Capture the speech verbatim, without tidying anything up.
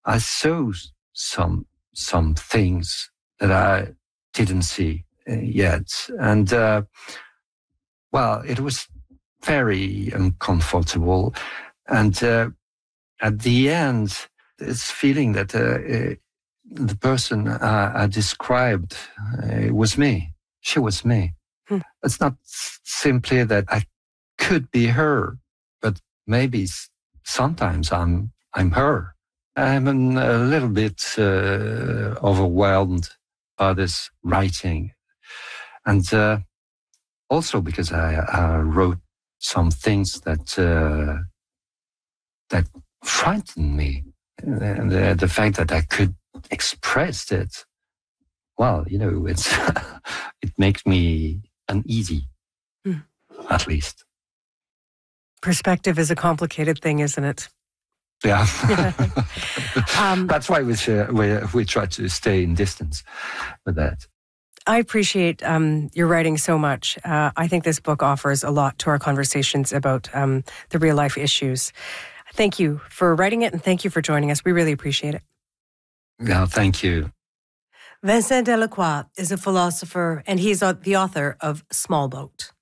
I saw some some things that I didn't see uh, yet. And, uh, well, it was very uncomfortable. And uh, at the end, this feeling that uh, uh, the person uh, I described uh, was me. She was me. Hmm. It's not s- simply that I could be her, but maybe s- sometimes I'm I'm her. I'm an, a little bit uh, overwhelmed by this writing, and uh, also because I, I wrote some things that uh, that frightened me, and the, the fact that I could express it. Well, you know, it's it makes me uneasy, mm. at least. Perspective is a complicated thing, isn't it? Yeah. um, That's why we, uh, we, we try to stay in distance with that. I appreciate um, your writing so much. Uh, I think this book offers a lot to our conversations about um, the real life issues. Thank you for writing it, and thank you for joining us. We really appreciate it. Yeah, thank you. Vincent Delacroix is a philosopher, and he's the author of Small Boat.